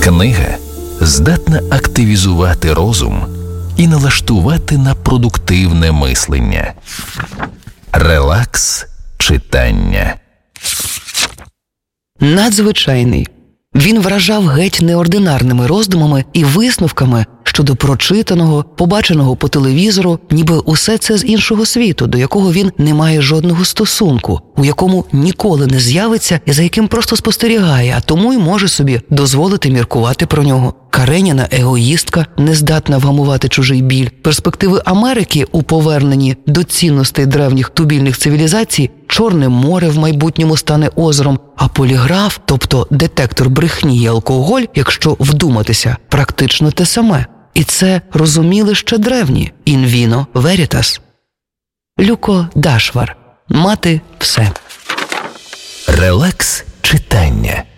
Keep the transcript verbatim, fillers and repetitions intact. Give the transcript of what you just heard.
Книга здатна активізувати розум і налаштувати на продуктивне мислення. Релакс читання. Надзвичайний. Він вражав геть неординарними роздумами і висновками щодо прочитаного, побаченого по телевізору, ніби усе це з іншого світу, до якого він не має жодного стосунку, у якому ніколи не з'явиться і за яким просто спостерігає, а тому й може собі дозволити міркувати про нього. Кареніна егоїстка, не здатна вгамувати чужий біль. Перспективи Америки у поверненні до цінностей древніх тубільних цивілізацій, Чорне море в майбутньому стане озером, а поліграф, тобто детектор брехні і алкоголь, якщо вдуматися, практично те саме. І це розуміли ще древні. In vino veritas. Люко Дашвар. Мати все. Релакс читання.